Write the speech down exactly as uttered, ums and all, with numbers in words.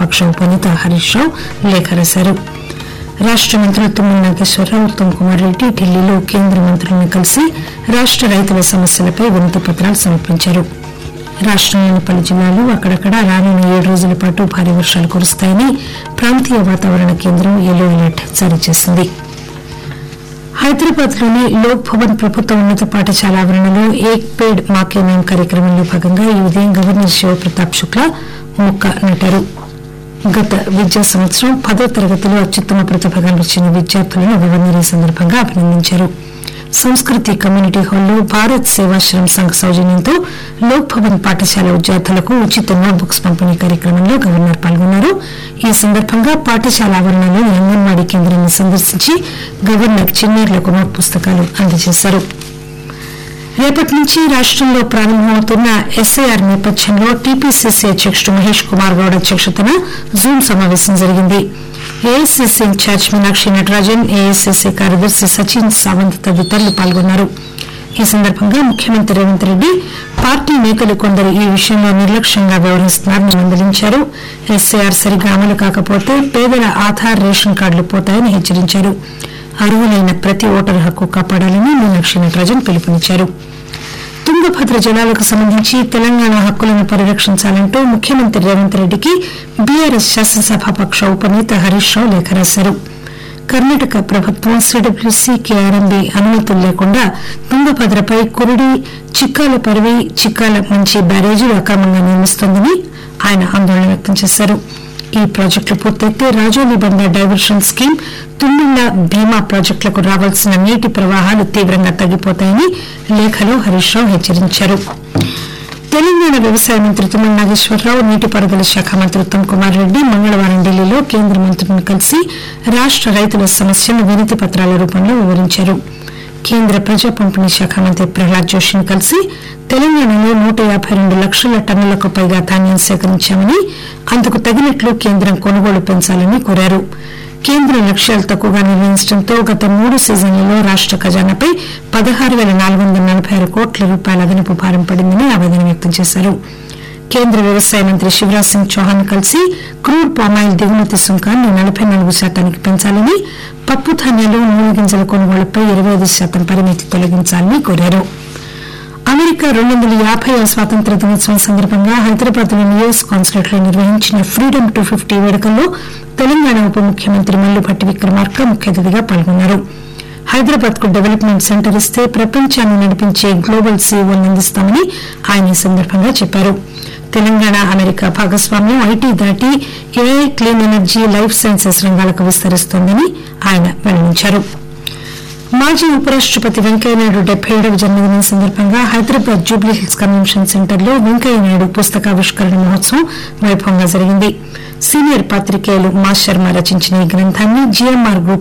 పక్ష ఉపనేత హరీష్ రావు లేఖ రాశారు. రాష్ట మంత్రులు తుమ్మల నాగేశ్వరరావు, ఉత్తమ్ కుమార్ రెడ్డి ఢిల్లీలో కేంద్ర మంత్రులను కలిసి రాష్ట రైతుల సమస్యలపై వినతి పత్రాలు సమర్పించారు. రాష్టంలోని పలు జిల్లాల్లో అక్కడక్కడ రానున్న ఏడు రోజుల పాటు భారీ వర్షాలు కురుస్తాయని ప్రాంతీయ వాతావరణ కేంద్రం ఎల్లో అలర్ట్ జారీ చేసింది. హైదరాబాద్ లోని లోక్ భవన్ ప్రభుత్వ ఉన్నత పాఠశాల ఆవరణలో ఏక్ పేడ్ మాకే నామ్ కార్యక్రమంలో భాగంగా ఈ ఉదయం గవర్నర్ శివప్రతాప్ శుక్లా మొక్క నాటారు. గత విద్యా సంవత్సరం పదో తరగతిలో అత్యుత్తమ ప్రతిభ కనబరిచిన విద్యార్థులను గవర్నర్ ఈ సందర్భంగా అభినందించారు. సంస్కృతి కమ్యూనిటీ హాల్లో భారత్ సేవాశ్రమ్ సంఘ్ సౌజన్యంతో లోక్ భవన్ పాఠశాల విద్యార్థులకు ఉచిత నోట్ బుక్స్ పంపిణీ కార్యక్రమంలో గవర్నర్ పాల్గొన్నారు. ఈ సందర్భంగా పాఠశాల ఆవరణలోని అంగన్వాడీ కేంద్రాన్ని సందర్శించి గవర్నర్ చిన్నారులకు నోట్ పుస్తకాలు అందజేశారు. రేపటి నుంచి రాష్టంలో ప్రారంభమవుతున్న ఎస్ఐఆర్ నేపథ్యంలో టీపీసీసీ అధ్యకుడు మహేష్ కుమార్ గౌడ్ అధ్యక్షతన జూమ్ సమావేశం జరిగింది. AICC incharge Meenakshi Natarajan, AICC కార్యదర్శి సచిన్ సావంత్ తదితరులు పాల్గొన్నారు. ఈ సందర్భంగా ముఖ్యమంత్రి రేవంత్ రెడ్డి పార్టీ నేతలు కొందరు ఈ విషయంలో నిర్లక్ష్యంగా వ్యవహరిస్తున్నారని మందలించారు. ఎస్ఐఆర్ సరిగ్గా అమలు కాకపోతే పేదల ఆధార్, రేషన్ కార్డులు పోతాయని హెచ్చరించారు. అర్హులైన ప్రతి ఓటరు హక్కు కాపాడాలని మీనాక్షి నటరాజన్ పిలుపునిచ్చారు. తుంగభద్ర జలాలకు సంబంధించి తెలంగాణ హక్కులను పరిరక్షించాలంటూ ముఖ్యమంత్రి రేవంత్ రెడ్డికి బీఆర్ఎస్ శాసనసభాపక్ష ఉపనేత హరీష్ రావు లేఖ రాశారు. కర్ణాటక ప్రభుత్వం సీడబ్ల్యూసీ, కేఆర్ఎంబీ అనుమతులు లేకుండా తుంగభద్రపై కురుడి, చిక్కాల పరివి, చిక్కాల మంచి బ్యారేజీలు అక్రమంగా నిర్మిస్తోందని ఆయన ఆందోళన వ్యక్తం చేశారు. ఈ ప్రాజెక్టులు పూర్తయితే రాజోలి బండ డైవర్షన్ స్కీమ్, తుమ్మిళ్ల భీమా ప్రాజెక్టులకు రావాల్సిన నీటి ప్రవాహాలు తీవ్రంగా తగ్గిపోతాయని లేఖలో హరీష్ రావు హెచ్చరించారు. తెలంగాణ వ్యవసాయ మంత్రి తుమ్మల నాగేశ్వరరావు, నీటిపారుదల శాఖ మంత్రి ఉత్తమ్ కుమార్ రెడ్డి మంగళవారం ఢిల్లీలో కేంద్ర మంత్రులను కలిసి రాష్ట రైతుల సమస్యలను వినతి పత్రాల రూపంలో వివరించారు. కేంద్ర ప్రజా పంపిణీ శాఖ మంత్రి ప్రహ్లాద్ జోషిని కలిసి తెలంగాణలో నూట యాబై రెండు లక్షల టన్నులకు పైగా ధాన్యం సేకరించామని, అందుకు తగినట్లు కేంద్రం కొనుగోలు పెంచాలని కోరారు. కేంద్ర లక్ష్యాలు తక్కువగా నిర్వహించడంతో గత మూడు సీజన్లలో రాష్ట ఖజానాపై పదహారు పేల నాలుగు వందల నలభై ఆరు కోట్ల రూపాయల అదనపు భారం పడిందని ఆవేదన వ్యక్తం చేశారు. కేంద్ర వ్యవసాయ మంత్రి శివరాజ్ సింగ్ చౌహాన్ కలిసి క్రూడ్ పామాయిల్ దిగుమతి సుంకాన్ని నలభై నాలుగు శాతానికి పెంచాలని, పప్పు ధాన్యాలు, నూనె గింజల కొనుగోళ్లపై ఇరవై ఐదు శాతం పరిమితి తొలగించాలని కోరారు. అమెరికా రెండు వందల యాభై స్వాతంత్ర దినోత్సవం సందర్భంగా హైదరాబాద్ లోని యుఎస్ కాన్సులేట్ లో నిర్వహించిన ఫ్రీడమ్ టూ ఫిఫ్టీ వేడుకల్లో తెలంగాణ ఉప ముఖ్యమంత్రి మల్లుభట్టి విక్రమార్క ముఖ్య అతిథిగా పాల్గొన్నారు. హైదరాబాద్ కు డెవలప్మెంట్ సెంటర్ ఇస్తే ప్రపంచాన్ని నడిపించే గ్లోబల్ సీఈఓలను అందిస్తామని ఆయన ఈ సందర్భంగా చెప్పారు. తెలంగాణ అమెరికా భాగస్వామ్యం ఐటీ దాటి AI, clean energy, life sciences రంగాలకు విస్తరిస్తోందని ఆయన వెల్లడించారు. మాజీ ఉపరాష్టపతి వెంకయ్యనాయుడు డెబ్బై ఏడవ జన్మదినం సందర్భంగా హైదరాబాద్ జూబ్లీహిల్స్ కన్వెన్షన్ సెంటర్ లో వెంకయ్యనాయుడు పుస్తకావిష్కరణ మహోత్సవం వైభవంగా జరిగింది. సీనియర్ పాత్రికేయులు మా శర్మ రచించిన ఈ గ్రంథాన్ని జీఎంఆర్ గ్రూప్